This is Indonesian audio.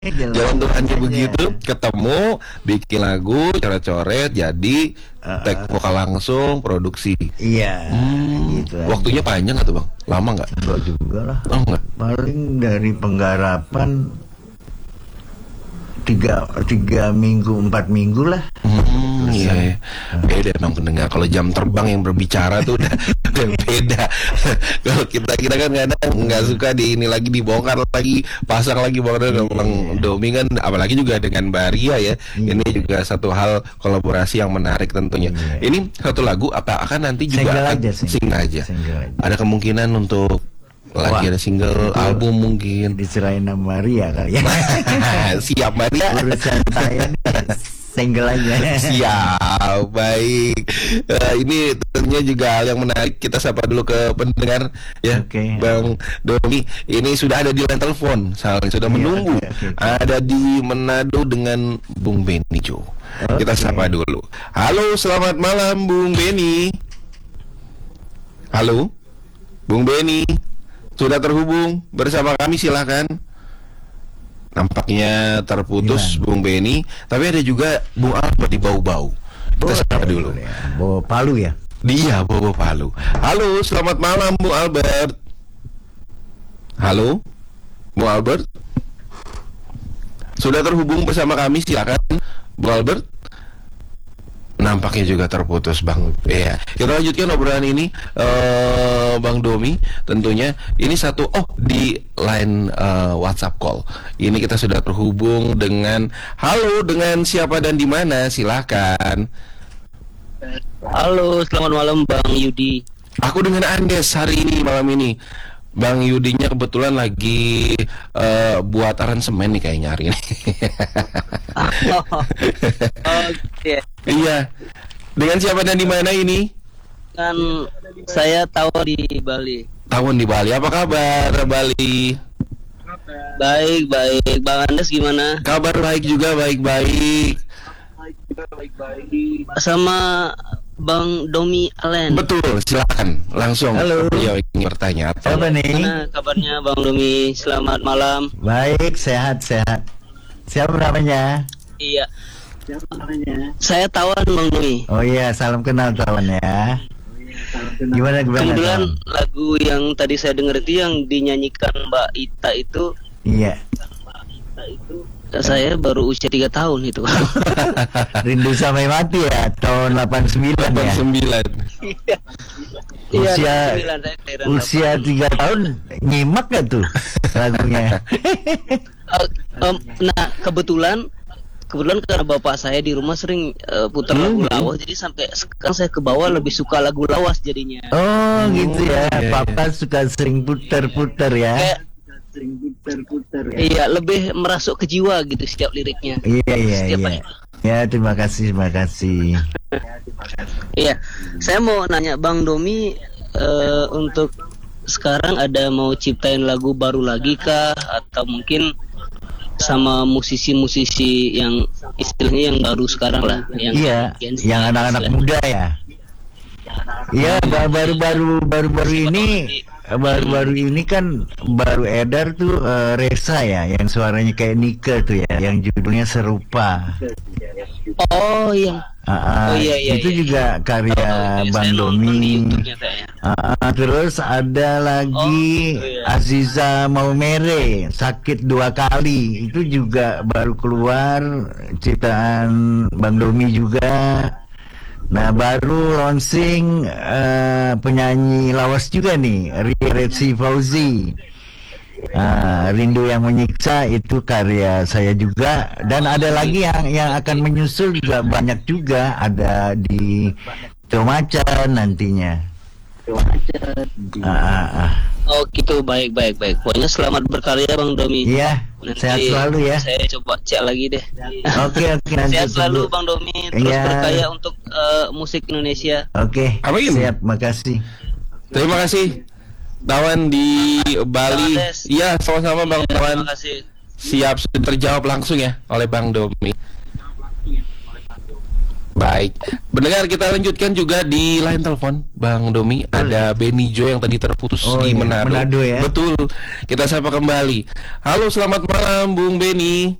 Jalan Tuhan kayak begitu, ketemu, bikin lagu, coret-coret, jadi take vokal langsung, produksi. Iya. Gitu Waktunya panjang nggak tuh bang? Lama nggak? Enggak juga lah. Oh nggak? Paling dari penggarapan 3 minggu 4 minggu lah. Iya, beda emang pendengar. Kalau jam terbang yang berbicara tuh udah beda. Kalau kita kan kadang nggak suka di ini lagi dibongkar lagi, pasang lagi bongkar. Bang Domi kan, apalagi juga dengan Baria ya. Ini juga satu hal kolaborasi yang menarik tentunya. Ini satu lagu apa akan nanti juga single aja. Ada kemungkinan untuk lagi ada single album mungkin diserahin sama Maria kali ya. Siap Maria, urusan saya single aja. Siap, baik. Ini tentunya juga hal yang menarik. Kita sapa dulu ke pendengar ya. Bang Domi, ini sudah ada di line telepon, sudah menunggu. Ada di Manado dengan Bung Benny Jo. Kita sapa dulu. Halo, selamat malam Bung Benny. Halo Bung Benny, sudah terhubung bersama kami, silakan. Nampaknya terputus Bung Benny, tapi ada juga Bung Albert di Bau-Bau. Kita sapa dulu. Bawa Palu ya? Dia bawa Palu. Halo, selamat malam Bung Albert. Halo, Bung Albert. Sudah terhubung bersama kami, silakan Bung Albert. Nampaknya juga terputus Bang. Ya, kita lanjutkan obrolan ini, Bang Domi. Tentunya ini satu di line WhatsApp call. Ini kita sudah terhubung dengan halo, dengan siapa dan di mana? Silakan. Halo, selamat malam Bang Yudi. Aku dengan Andes hari ini, malam ini. Bang Yudinya kebetulan lagi buat aransemen nih kayaknya hari ini. Oke. Iya. Dengan siapa dan di mana ini? Kan saya Tawon di Bali. Tawon di Bali. Apa kabar Bali? Baik. Bang Andes gimana? Kabar baik juga, baik. Sama Bang Domi Allen. Betul, silakan langsung. Halo. Beliau ingin bertanya apa? Apa nih? Gimana kabarnya Bang Domi? Selamat malam. Baik, sehat. Siapa namanya? Iya. Saya Tawan Bang Domi. Oh iya, salam kenal Tawan ya. Gimana Kemudian lagu yang tadi saya dengar itu yang dinyanyikan Mbak Ita itu. Iya. Saya baru usia 3 tahun itu. Rindu Sampai Mati ya, tahun 89 ya. 89. Usia 3 tahun nyimak gak tuh lagunya? Nah, kebetulan karena bapak saya di rumah sering putar lagu lawas, jadi sampai sekarang saya ke bawah lebih suka lagu lawas jadinya. Oh gitu ya, papa suka sering putar-putar ya. Iya, lebih merasuk ke jiwa gitu setiap liriknya. Iya. Ya, terima kasih. Iya, saya mau nanya Bang Domi, untuk sekarang ada mau ciptain lagu baru lagi kah, atau mungkin sama musisi-musisi yang istilahnya yang baru sekarang lah, yang anak-anak muda ya. Iya, baru-baru ini kan baru edar tuh Resa ya, yang suaranya kayak Nika tuh ya, yang judulnya Serupa. Oh iya. Itu juga karya Bang Domi. Terus ada lagi Aziza Maumere, Sakit 2 Kali. Itu juga baru keluar, ciptaan Bang Domi juga. Nah, baru launching penyanyi lawas juga nih, Resi Fauzi. Rindu Yang Menyiksa itu karya saya juga, dan ada lagi yang akan menyusul juga, banyak juga, ada di Tomacan nantinya. Oh gitu, baik. Pokoknya selamat berkarya Bang Domi. Iya, sehat selalu ya. Saya coba cek lagi deh. Oke. Sehat selalu Bang Domi, terus berkarya untuk musik Indonesia. Oke. Siap, makasih. Terima kasih Tawan di Bali. Iya, sama-sama Bang Tawan. Terima kasih. Siap, sudah terjawab langsung ya oleh Bang Domi. Baik, mendengar kita lanjutkan juga di line telepon Bang Domi. Ada Benny Jo yang tadi terputus di Manado. Manado ya. Betul, kita sapa kembali. Halo, selamat malam Bung Benny.